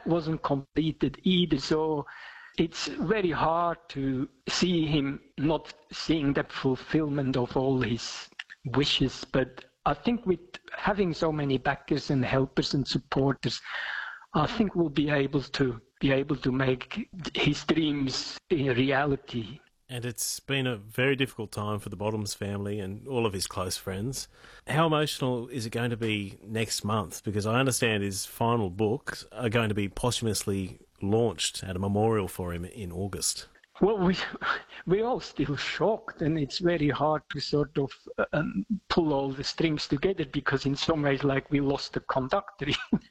wasn't completed either. So it's very hard to see him not seeing that fulfillment of all his wishes. But I think with having so many backers and helpers and supporters, I think we'll be able to make his dreams a reality. And it's been a very difficult time for the Bottoms family and all of his close friends. How emotional is it going to be next month? Because I understand his final books are going to be posthumously launched at a memorial for him in August. Well, we're all still shocked, and it's very hard to sort of pull all the strings together, because in some ways, like, we lost the conductor.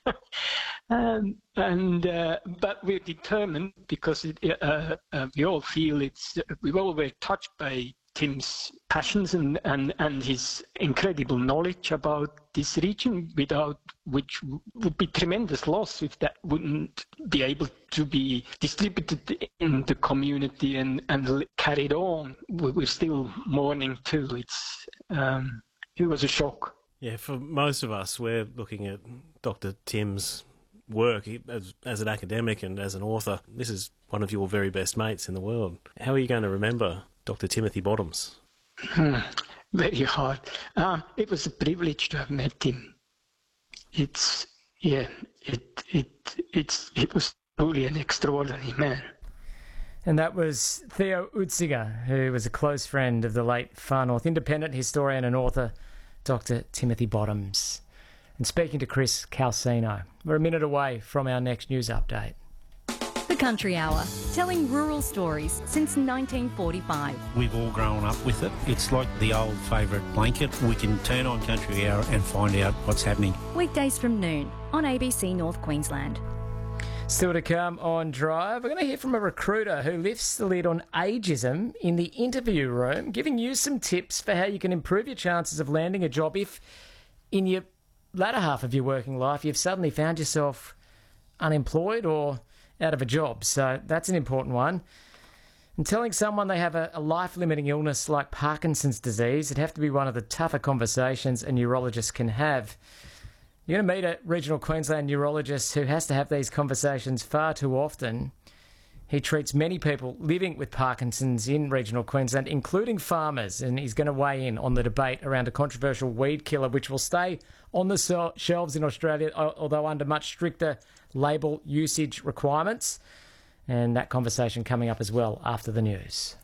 But we're determined, because we all feel we all were touched by Tim's passions and his incredible knowledge about this region, without which would be tremendous loss if that wouldn't be able to be distributed in the community and carried on. We're still mourning too. It was a shock. Yeah, for most of us, we're looking at Dr. Tim's work as an academic and as an author. This is one of your very best mates in the world. How are you going to remember Dr. Timothy Bottoms? Very hard. It was a privilege to have met him. It was truly an extraordinary man. And that was Theo Utziger, who was a close friend of the late Far North Independent historian and author, Dr. Timothy Bottoms. And speaking to Chris Calcino, we're a minute away from our next news update. The Country Hour, telling rural stories since 1945. We've all grown up with it. It's like the old favourite blanket. We can turn on Country Hour and find out what's happening. Weekdays from noon on ABC North Queensland. Still to come on Drive, we're going to hear from a recruiter who lifts the lid on ageism in the interview room, giving you some tips for how you can improve your chances of landing a job if, in your latter half of your working life, you've suddenly found yourself unemployed or out of a job. So that's an important one. And telling someone they have a life-limiting illness like Parkinson's disease, it'd have to be one of the tougher conversations a neurologist can have. You're going to meet a regional Queensland neurologist who has to have these conversations far too often. He treats many people living with Parkinson's in regional Queensland, including farmers, and he's going to weigh in on the debate around a controversial weed killer which will stay on the shelves in Australia, although under much stricter label usage requirements. And that conversation coming up as well after the news.